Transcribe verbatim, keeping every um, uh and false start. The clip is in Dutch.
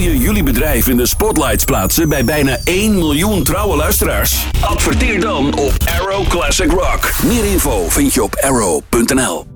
je jullie bedrijf in de spotlights plaatsen bij bijna één miljoen trouwe luisteraars? Adverteer dan op Aero Classic Rock. Meer info vind je op aero punt n l.